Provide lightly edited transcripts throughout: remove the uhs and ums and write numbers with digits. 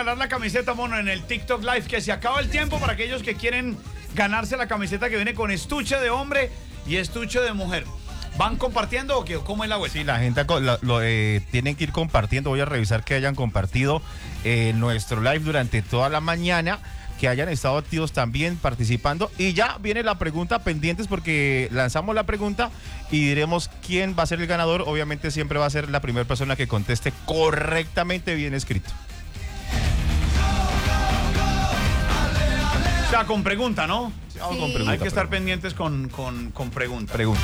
regalar la camiseta, mono, en el TikTok Live, que se acaba el tiempo para aquellos que quieren ganarse la camiseta que viene con estuche de hombre y estuche de mujer. ¿Van compartiendo o qué? ¿Cómo es la vuelta? Sí, la gente tienen que ir compartiendo. Voy a revisar que hayan compartido nuestro live durante toda la mañana, que hayan estado activos también participando. Y ya viene la pregunta pendientes, porque lanzamos la pregunta y diremos quién va a ser el ganador. Obviamente siempre va a ser la primera persona que conteste correctamente, bien escrito. O sea, con pregunta, ¿no? Sí, vamos con pregunta. Hay que estar pendientes con pregunta. Pregunta.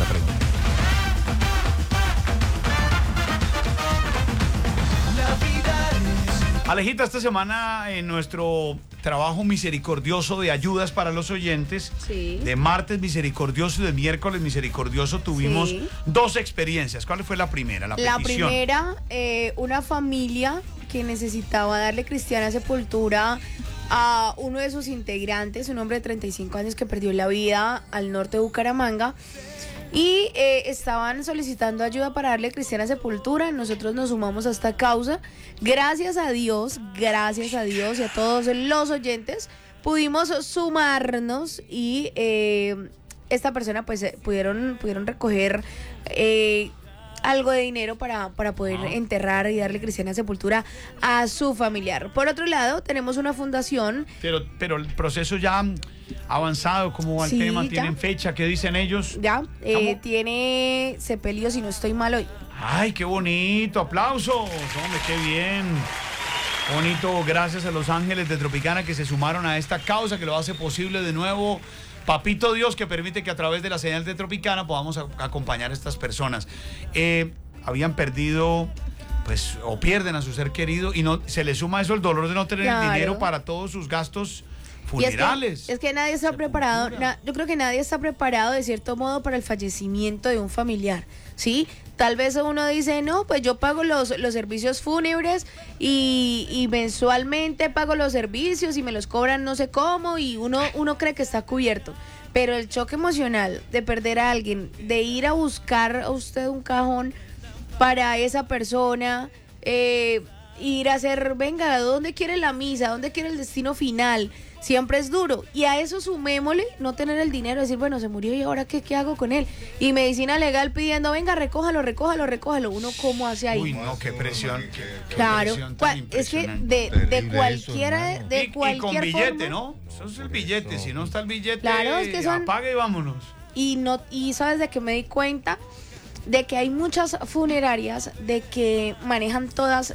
Alejita, esta semana en nuestro trabajo misericordioso de ayudas para los oyentes, Sí. de martes misericordioso y de miércoles misericordioso, tuvimos Sí. dos experiencias. ¿Cuál fue la primera? La petición. primera, una familia que necesitaba darle cristiana sepultura a uno de sus integrantes, un hombre de 35 años que perdió la vida al norte de Bucaramanga. Y estaban solicitando ayuda para darle cristiana sepultura. Nosotros nos sumamos a esta causa. Gracias a Dios y a todos los oyentes pudimos sumarnos y esta persona pues pudieron recoger algo de dinero para poder enterrar y darle cristiana sepultura a su familiar. Por otro lado, tenemos una fundación. Pero el proceso ya avanzado, ¿cómo va el Sí, tema? ya. ¿Tienen fecha? ¿Qué dicen ellos? Ya, tiene sepelio, si no estoy mal hoy. ¡Ay, qué bonito! ¡Aplausos! ¡Hombre, qué bien! Bonito, gracias a los ángeles de Tropicana que se sumaron a esta causa, que lo hace posible de nuevo. Papito Dios, que permite que a través de la señal de Tropicana podamos acompañar a estas personas. Habían perdido, pues, o pierden a su ser querido, y no se les suma eso el dolor de no tener el dinero para todos sus gastos funerales. Es que nadie está preparado, yo creo que nadie está preparado de cierto modo para el fallecimiento de un familiar, ¿sí? Tal vez uno dice, no, pues yo pago los servicios fúnebres y mensualmente pago los servicios y me los cobran no sé cómo, y uno cree que está cubierto. Pero el choque emocional de perder a alguien, de ir a buscar a usted un cajón para esa persona, ir a hacer, venga, ¿dónde quiere la misa? ¿Dónde quiere el destino final? Siempre es duro. Y a eso sumémosle no tener el dinero, decir, bueno, se murió y ahora ¿qué hago con él? Y medicina legal pidiendo, venga, recójalo. Uno, ¿cómo hace ahí? Uy, no, qué presión. Claro, presión tan es que impresionante. de cualquiera, eso, de Y cualquier con billete, forma, ¿no? Eso es el billete. Si no está el billete, Claro, es que son- apague y vámonos. y sabes de que me di cuenta de que hay muchas funerarias de que manejan todas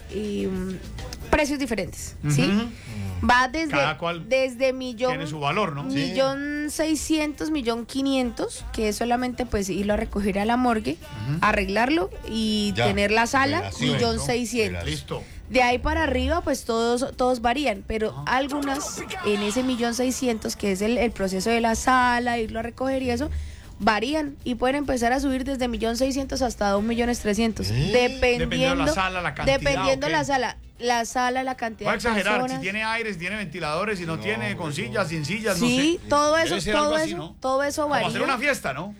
precios diferentes, ¿sí? Ujú. Va Cada cual desde millón, Tiene su valor, ¿no? millón 600, millón 500, que es solamente pues irlo a recoger a la morgue, arreglarlo y Ya, tener la sala, velación, millón ¿no? 600. Listo. De ahí para arriba, pues todos varían, pero algunas en ese millón 600, que es el proceso de la sala, irlo a recoger y eso, varían y pueden empezar a subir desde millón 600 hasta 2.300.000, Dependiendo de la sala, la cantidad, dependiendo ¿o qué? la sala, la cantidad Voy a de exagerar, personas. si tiene aire, si tiene ventiladores, si no, tiene, con sillas, sin sillas, Sí, no sé. todo Debe eso, ser algo así, ¿no? todo eso Como varía. hacer una fiesta, ¿no?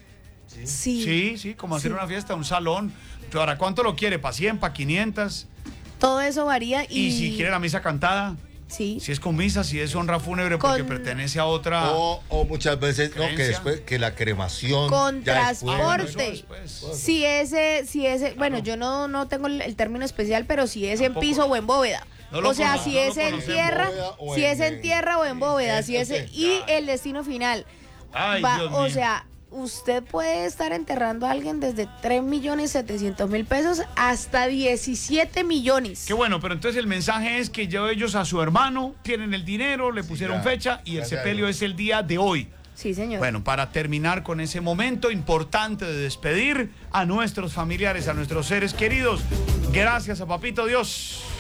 Sí, Sí, como hacer Sí. una fiesta, un salón. ¿Para cuánto lo quiere? ¿Para 100, para 500? todo eso varía Y si quiere la misa cantada, sí. si es con misa, si es honra fúnebre porque Con- pertenece a otra... O muchas veces, no, que Creencia. después, que la cremación. Con ya después. transporte. Eso después. Si ese, bueno, yo no tengo el término especial, pero si es en Tampoco. piso o en bóveda. No lo O sea, cono- si no lo es en conocemos. tierra, Bóveda o si es en en- tierra o en bóveda, si es ok, y ya. el destino final. Ay, Va, Dios o mío. sea, usted puede estar enterrando a alguien desde 3.700.000 pesos hasta 17 millones. Qué bueno, pero entonces el mensaje es que ya ellos a su hermano tienen el dinero, le pusieron ya. fecha y el Gracias a sepelio Dios. es el día de hoy. Sí, señor. Bueno, para terminar con ese momento importante de despedir a nuestros familiares, a nuestros seres queridos, gracias a Papito Dios.